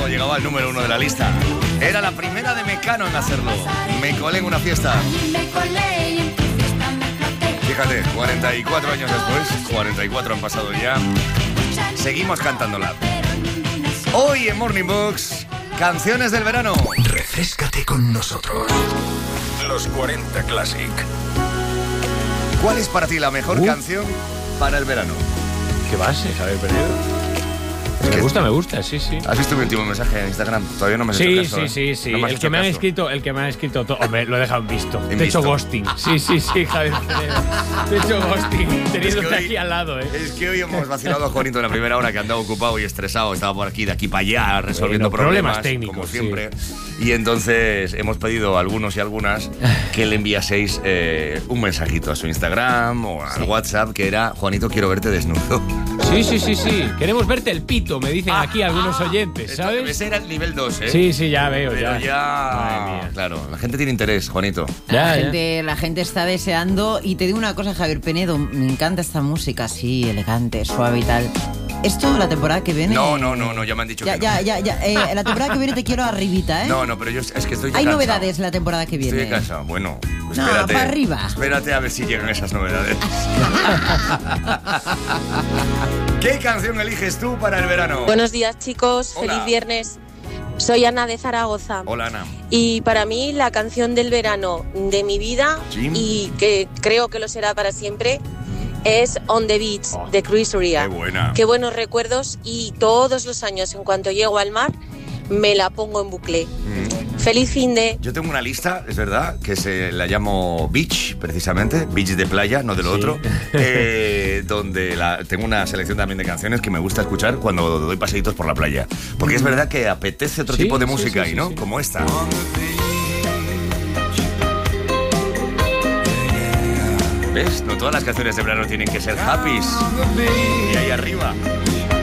cuando llegaba al número 1 de la lista. Era la primera de Mecano en hacerlo. Me colé en una fiesta. Fíjate, 44 años después, 44 han pasado ya, seguimos cantándola. Hoy en Morning Box, canciones del verano. Refréscate con nosotros. Los 40 Classic. ¿Cuál es para ti la mejor canción para el verano? ¿Qué base, Javier Penedo? Me gusta, sí. ¿Has visto mi último mensaje en Instagram? Todavía no me has hecho caso. Sí. No me has el hecho que me han escrito, hombre, lo he dejado en visto. En Te he hecho visto. ghosting. Sí, Javier Penedo. Te he hecho ghosting, teniéndote hoy- aquí al lado, Es que hoy hemos vacilado a Juanito en la primera hora, que andaba ocupado y estresado. Estaba por aquí, de aquí para allá, resolviendo Bueno, problemas técnicos, como siempre. Y entonces hemos pedido a algunos y algunas que le enviaseis un mensajito a su Instagram o al WhatsApp, que era: Juanito, quiero verte desnudo. Sí. Queremos verte el pito, me dicen aquí algunos oyentes, ¿sabes? Ese era el nivel 2, ¿eh? Sí, ya veo, Pero ya... Madre mía. Claro, la gente tiene interés, Juanito. Ya. La gente está deseando. Y te digo una cosa, Javier Penedo, me encanta esta música así, elegante, suave y tal. ¿Esto la temporada que viene? No, ya me han dicho que no. La temporada que viene te quiero arribita, ¿eh? No, pero yo es que estoy ya Hay cansado. novedades la temporada que viene. Estoy cansado. Bueno, No, espérate. para arriba. Espérate a ver si llegan esas novedades. ¿Qué canción eliges tú para el verano? Buenos días, chicos. Hola. Feliz viernes. Soy Ana de Zaragoza. Hola, Ana. Y para mí la canción del verano de mi vida, Sí. y que creo que lo será para siempre, es On the Beach de Chris Ria. Qué buena. Qué buenos recuerdos, y todos los años en cuanto llego al mar me la pongo en bucle. Feliz fin de... Yo tengo una lista, es verdad, que se la llamo Beach, precisamente, Beach de playa, no de lo otro, donde tengo una selección también de canciones que me gusta escuchar cuando doy paseitos por la playa. Porque es verdad que apetece otro tipo de música ahí, ¿no? Como esta. ¿Ves? No todas las canciones de verano tienen que ser happy. Y ahí arriba.